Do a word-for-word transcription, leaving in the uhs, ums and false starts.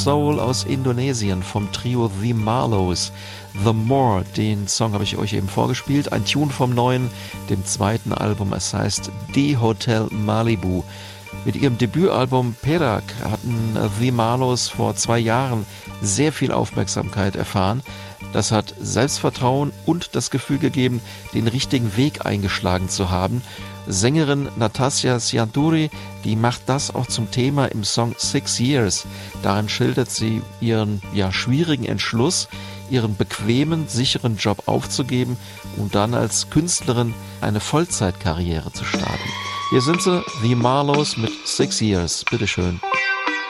Soul aus Indonesien vom Trio The Marlows. The More, den Song habe ich euch eben vorgespielt. Ein Tune vom neuen, dem zweiten Album. Es heißt The Hotel Malibu. Mit ihrem Debütalbum Perak hatten The Marlows vor zwei Jahren sehr viel Aufmerksamkeit erfahren. Das hat Selbstvertrauen und das Gefühl gegeben, den richtigen Weg eingeschlagen zu haben. Sängerin Natasja Sianturi, die macht das auch zum Thema im Song Six Years. Darin schildert sie ihren ja, schwierigen Entschluss, ihren bequemen, sicheren Job aufzugeben und dann als Künstlerin eine Vollzeitkarriere zu starten. Hier sind sie, The Marlows mit Six Years. Bitteschön.